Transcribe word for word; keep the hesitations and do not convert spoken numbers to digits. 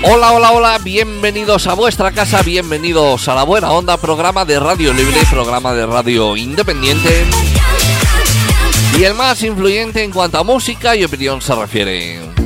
Hola, hola, hola, bienvenidos a vuestra casa, bienvenidos a La Buena Onda, programa de radio libre, programa de radio independiente y el más influyente en cuanto a música y opinión se refiere.